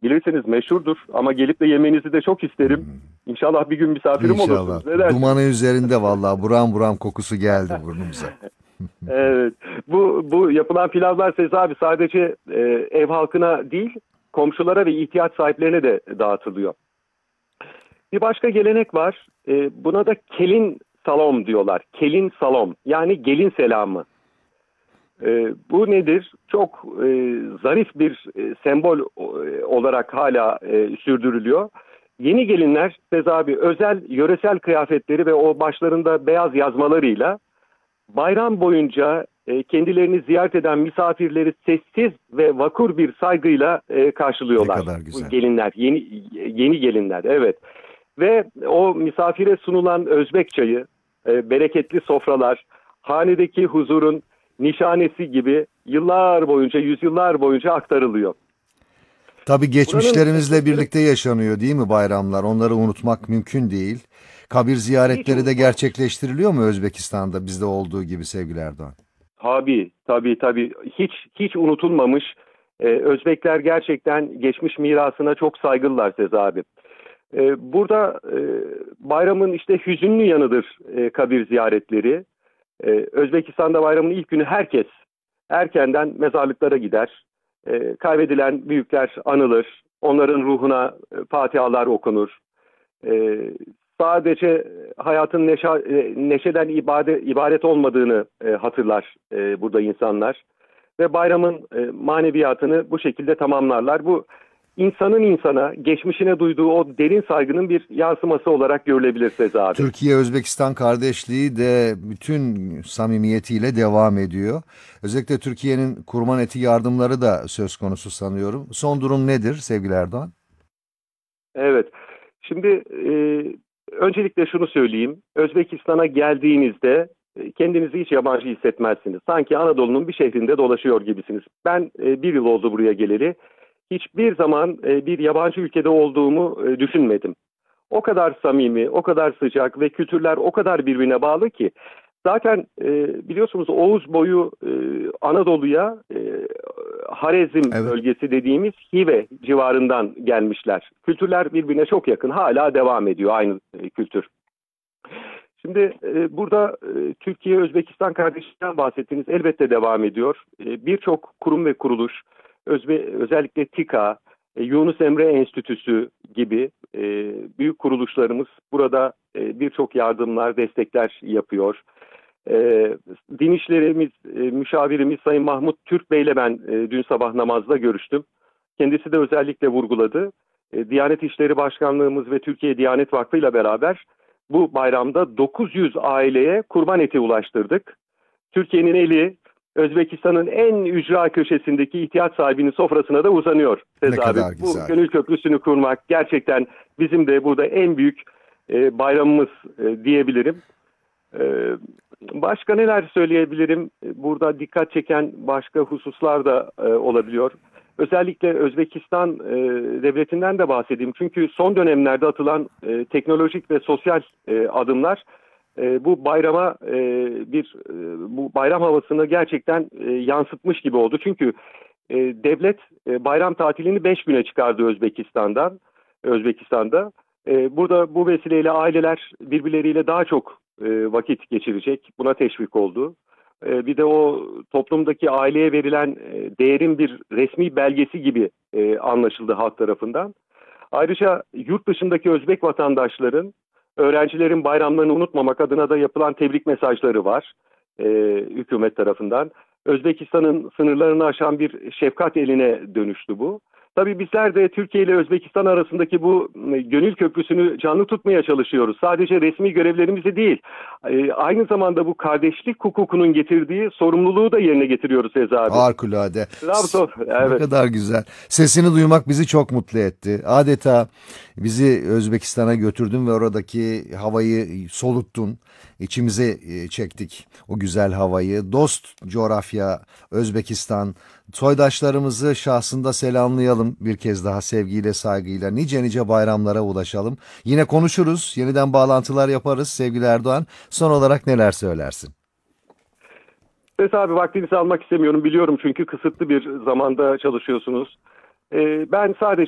Bilirsiniz meşhurdur ama gelip de yemenizi de çok isterim. İnşallah bir gün misafirim İnşallah. olursunuz. Ne dersiniz? Dumanı üzerinde vallahi buram buram kokusu geldi burnumuza. Evet. Bu yapılan pilavlar Sezi abi sadece ev halkına değil, komşulara ve ihtiyaç sahiplerine de dağıtılıyor. Bir başka gelenek var. Buna da kelin salom diyorlar. Kelin salom yani gelin selamı. Bu nedir? Çok zarif bir sembol olarak hala sürdürülüyor. Yeni gelinler Sezi abi özel yöresel kıyafetleri ve o başlarında beyaz yazmalarıyla bayram boyunca kendilerini ziyaret eden misafirleri sessiz ve vakur bir saygıyla Ne karşılıyorlar. kadar Bu güzel. gelinler, yeni gelinler, evet. Ve o misafire sunulan Özbek çayı, bereketli sofralar, hanedeki huzurun nişanesi gibi yıllar boyunca, yüzyıllar boyunca aktarılıyor. Tabii Buranın geçmişlerimizle birlikte yaşanıyor değil mi bayramlar? Onları unutmak mümkün değil. Kabir hiç ziyaretleri de unutmamış. gerçekleştiriliyor mu Özbekistan'da bizde olduğu gibi sevgili Erdoğan? Tabii. Hiç unutulmamış. Özbekler gerçekten geçmiş mirasına çok saygılılar Sezi abi. Burada bayramın işte hüzünlü yanıdır kabir ziyaretleri. Özbekistan'da bayramın ilk günü herkes erkenden mezarlıklara gider. Kaybedilen büyükler anılır. Onların ruhuna fatihalar okunur. E, Sadece hayatın neşeden ibaret olmadığını hatırlar burada insanlar. Ve bayramın maneviyatını bu şekilde tamamlarlar. Bu insanın insana, geçmişine duyduğu o derin saygının bir yansıması olarak görülebilir Sezi abi. Türkiye-Özbekistan kardeşliği de bütün samimiyetiyle devam ediyor. Özellikle Türkiye'nin kurban eti yardımları da söz konusu sanıyorum. Son durum nedir sevgili Erdoğan? Evet. Şimdi öncelikle şunu söyleyeyim. Özbekistan'a geldiğinizde kendinizi hiç yabancı hissetmezsiniz. Sanki Anadolu'nun bir şehrinde dolaşıyor gibisiniz. Ben bir yıl oldu buraya geleli. Hiçbir zaman bir yabancı ülkede olduğumu düşünmedim. O kadar samimi, o kadar sıcak ve kültürler o kadar birbirine bağlı ki. Zaten biliyorsunuz Oğuz boyu Anadolu'ya Harezm Evet. bölgesi dediğimiz Hive civarından gelmişler. Kültürler birbirine çok yakın. Hala devam ediyor aynı kültür. Şimdi burada Türkiye-Özbekistan kardeşlikten bahsettiniz. Elbette devam ediyor. Birçok kurum ve kuruluş, özellikle TİKA, Yunus Emre Enstitüsü gibi büyük kuruluşlarımız burada birçok yardımlar, destekler yapıyor. Din İşlerimiz müşavirimiz Sayın Mahmut Türk Bey'le ben dün sabah namazda görüştüm. Kendisi de özellikle vurguladı. Diyanet İşleri Başkanlığımız ve Türkiye Diyanet Vakfı ile beraber bu bayramda 900 aileye kurban eti ulaştırdık. Türkiye'nin eli Özbekistan'ın en ücra köşesindeki ihtiyaç sahibinin sofrasına da uzanıyor. Ne Sez abi, kadar bu güzel. gönül köprüsünü kurmak gerçekten bizim de burada en büyük bayramımız diyebilirim. E, Başka neler söyleyebilirim? Burada dikkat çeken başka hususlar da olabiliyor. Özellikle Özbekistan devletinden de bahsedeyim. Çünkü son dönemlerde atılan teknolojik ve sosyal adımlar bu bayrama bu bayram havasını gerçekten yansıtmış gibi oldu. Çünkü devlet bayram tatilini 5 güne çıkardı Özbekistan'da. Burada bu vesileyle aileler birbirleriyle daha çok vakit geçirecek. Buna teşvik oldu. Bir de o toplumdaki aileye verilen değerin bir resmi belgesi gibi anlaşıldı halk tarafından. Ayrıca yurt dışındaki Özbek vatandaşların, öğrencilerin bayramlarını unutmamak adına da yapılan tebrik mesajları var hükümet tarafından. Özbekistan'ın sınırlarını aşan bir şefkat eline dönüştü bu. Tabii bizler de Türkiye ile Özbekistan arasındaki bu gönül köprüsünü canlı tutmaya çalışıyoruz. Sadece resmi görevlerimizi değil, aynı zamanda bu kardeşlik hukukunun getirdiği sorumluluğu da yerine getiriyoruz Sezi abi. Harikulade. Trabzon, Ne evet. kadar güzel. Sesini duymak bizi çok mutlu etti. Adeta bizi Özbekistan'a götürdün ve oradaki havayı soluttun. İçimize çektik o güzel havayı. Dost coğrafya, Özbekistan. Soydaşlarımızı şahsında selamlayalım bir kez daha sevgiyle, saygıyla. Nice nice bayramlara ulaşalım. Yine konuşuruz, yeniden bağlantılar yaparız sevgili Erdoğan. Son olarak neler söylersin? Ses abi vaktinizi almak istemiyorum biliyorum çünkü kısıtlı bir zamanda çalışıyorsunuz. Ben sadece